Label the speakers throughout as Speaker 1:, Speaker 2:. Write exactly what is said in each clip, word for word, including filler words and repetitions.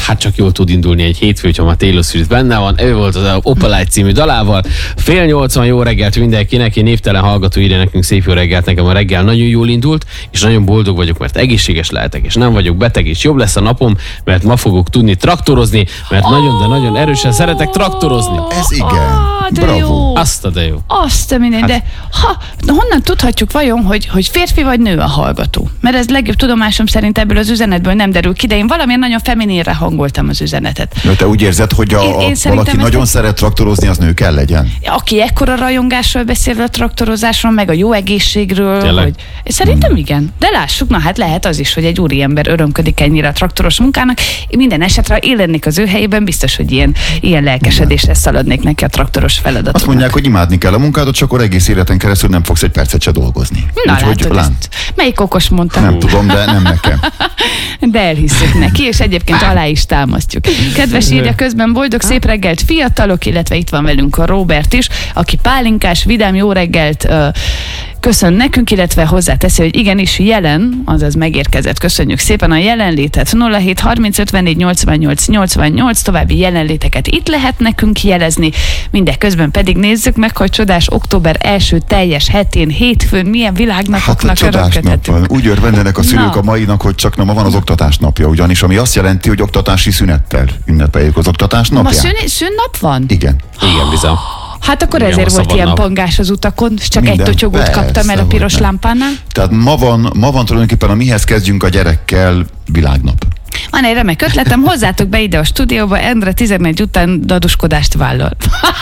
Speaker 1: hát csak jól tud indulni egy hétfő, hogyha már Taylor Swift benne van. Ő volt az Opalite című dalával. Fél nyolcvan, jó reggelt mindenkinek, én névtelen hallgató írja nekünk, szép jó reggelt, nekem a reggel nagyon jól indult, és nagyon boldog vagyok, mert egészséges lehetek, és nem vagyok beteg, és jobb lesz a napom, mert ma fogok tudni traktorozni, mert oh, nagyon, de nagyon erősen szeretek traktorozni.
Speaker 2: Ez igen.
Speaker 3: Ah, de
Speaker 2: bravo.
Speaker 3: jó.
Speaker 1: Azt a de jó.
Speaker 3: Azt a minden, hát. De ha, honnan tudhatjuk vajon, hogy, hogy férfi vagy nő a hallgató? Mert ez legjobb tudomásom szerint ebből az üzenetből nem derül ki, de én valamilyen nagyon femininre hangoltam az üzenetet.
Speaker 2: De te úgy érzed, hogy a, én, én a, valaki nagyon ezt... szeret traktorozni, az nő kell legyen?
Speaker 3: Aki ekkora rajongásról beszél a traktorozásról, meg a jó egészségről. Hogy... Szerintem hmm. igen. De lássuk, na hát lehet az is, hogy egy úriember örömködik ennyire a traktoros munkának. Én minden esetre én lennék az ő helyében, biztos, hogy ilyen, ilyen lelkesedésre szaladnék neki a traktoros feladatoknak.
Speaker 2: Azt mondják, hogy imádni kell a munkádat, csak akkor egész életen keresztül nem fogsz egy percet se dolgozni.
Speaker 3: Na
Speaker 2: úgy,
Speaker 3: látod,
Speaker 2: hogy,
Speaker 3: ezt, melyik okos mondta?
Speaker 2: Nem tudom, de nem nekem.
Speaker 3: De elhisszük neki, és egyébként alá is támasztjuk. Kedves írja közben, boldog szép reggelt fiatalok, illetve itt van velünk a Robert is, aki pálinkás, vidám jó reggelt uh, köszön nekünk, illetve hozzáteszi, hogy igenis jelen, azaz megérkezett. Köszönjük szépen a jelenlétet. nulla hét harminc ötvennégy nyolcvannyolc nyolcvannyolc további jelenléteket itt lehet nekünk jelezni. Mindeközben pedig nézzük meg, hogy csodás október első teljes hetén, hétfőn milyen világnapoknak
Speaker 2: hát örömködhetünk. Úgy örvendenek a szülők Na. a mainak, hogy csak nem ma van az oktatás napja, ugyanis ami azt jelenti, hogy oktatási szünettel ünnepeljük az oktatás napját.
Speaker 3: Ma szün- szünnap van?
Speaker 2: Igen.
Speaker 1: Igen, bizony.
Speaker 3: Hát akkor
Speaker 1: igen,
Speaker 3: ezért volt ilyen pangás az utakon, és csak Minden, egy totyogót persze, kaptam el a piros nem. lámpánál.
Speaker 2: Tehát ma van, ma van tulajdonképpen a mihez kezdjünk a gyerekkel világnap.
Speaker 3: Van egy remek ötletem, hozzátok be ide a stúdióba, Endre tizenegy után daduskodást vállal.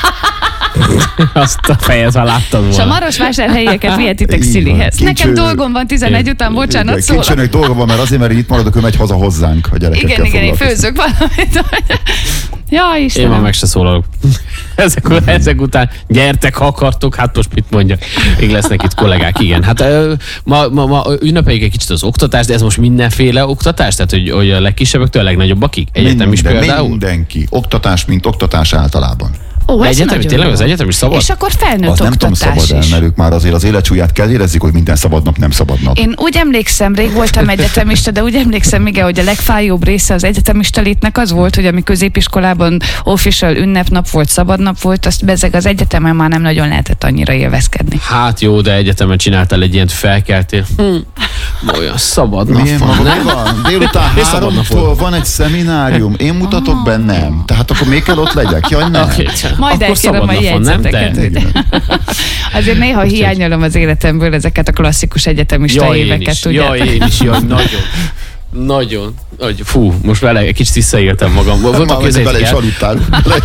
Speaker 1: Azt a fejet már láttad volna.
Speaker 3: És a Marosvásárhelyieket vihetitek szülihez. Nekem dolgom van tizenegy után, bocsánat, szólok.
Speaker 2: Kincsenek dolgom van, mert azért, mert itt maradok, ő megy haza hozzánk a gyerekekkel.
Speaker 3: Igen, igen, én főzök valamit. Ja, Istenem.
Speaker 1: Én már meg se szólalok. Ezek, ezek után gyertek, ha akartok, hát most mit mondjak. Még lesznek itt kollégák, igen. Hát ma, ma, ma ünnepeljük egy kicsit az oktatást, de ez most mindenféle oktatás? Tehát, hogy, hogy a legkisebbektől a legnagyobbakig? Egyetem is például?
Speaker 2: Mindenki. Oktatás, mint oktatás általában.
Speaker 3: Ó,
Speaker 1: egyetem, tényleg az egyetem is szabad?
Speaker 3: És akkor felnőtt
Speaker 2: az
Speaker 3: oktatás
Speaker 2: nem tudom, szabad el, mert ők már azért az életsúlyát kell érezzük, hogy minden szabad nap nem szabad nap.
Speaker 3: Én úgy emlékszem, rég voltam egyetemista, de úgy emlékszem, igen, hogy a legfájóbb része az egyetemista létnek az volt, hogy ami középiskolában official ünnepnap volt, szabadnap volt, azt bezeg az egyetemen már nem nagyon lehetett annyira élvezkedni.
Speaker 1: Hát jó, de egyetemen csináltál egy ilyent, felkeltél. Hm. Olyan szabad nap
Speaker 2: Milyen
Speaker 1: van,
Speaker 2: nem? van? Délután háromtól van egy szeminárium, én mutatok be, nem. Tehát akkor még kell ott legyek? Jaj, nem.
Speaker 1: Okay.
Speaker 3: Majd elkérem a jegyzeteket. Azért néha hiányolom az életemből ezeket a klasszikus egyetemista
Speaker 1: jaj,
Speaker 3: éveket.
Speaker 1: Jaj, én is, jaj, nagyon. Nagyon. Fú, most vele egy kicsit visszaéltem magam.
Speaker 2: Már bele is aludtál.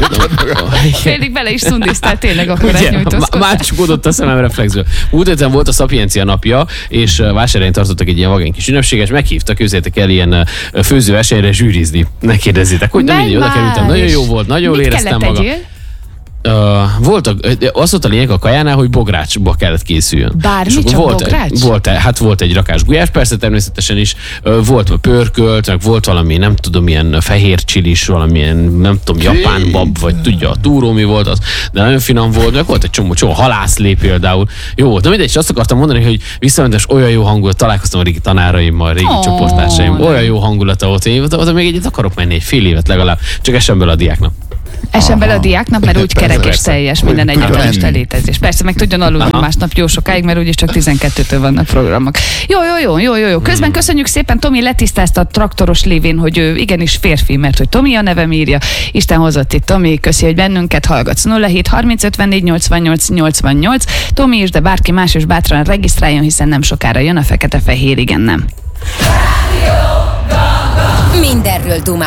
Speaker 3: Félig bele is szundiztál, tényleg akkor elnyújtózkodtál.
Speaker 1: Már csukódott a szemem reflexből. Múlt héten volt a Szapiencia napja, és Vásárhelyen tartottak egy ilyen vagány kis ünnepséget, meghívtak, képzeljétek el ilyen főzőversenyre zsűrizni. Ne kérdezzétek, hogy nem így oda kerültem. Nagyon jó volt, nagyon jól éreztem magam. Uh, voltak, az volt a lényeg a kajánál, hogy bográcsba kellett készüljön.
Speaker 3: Bármi, csak
Speaker 1: volt,
Speaker 3: bogrács?
Speaker 1: Volt, hát volt egy rakás gulyás, persze természetesen is, uh, volt pörkölt, meg volt valami, nem tudom, ilyen fehér csilis, valamilyen, nem tudom, japán bab, vagy tudja, a túró mi volt az, de nagyon finom volt, meg volt egy csomó, csomó halászlé például. Jó volt, de mindegy, és azt akartam mondani, hogy visszamentem, olyan jó hangulat, találkoztam a régi tanáraimmal, a régi oh, csoporttársaim, olyan jó hangulata volt, én oda még egyet akarok menni, egy fél évet legalább, csak esemből a diáknap.
Speaker 3: Essen bele a diáknap, mert úgy kerek és teljes minden egyetemista létezés. Persze, meg tudjon aludni másnap jó sokáig, mert úgyis csak tizenkettőtől vannak programok. Jó, jó, jó, jó, jó, jó. Közben köszönjük szépen, Tomi letisztázta a traktoros lévén, hogy ő igenis férfi, mert hogy Tomi a nevem írja. Isten hozott itt, Tomi, köszi, hogy bennünket hallgatsz. nulla hét harminc ötvennégy nyolcvannyolc nyolcvannyolc. Tomi is, de bárki más is bátran regisztráljon, hiszen nem sokára jön a fekete-fehér, igen, nem.
Speaker 4: Mindenről dumálunk.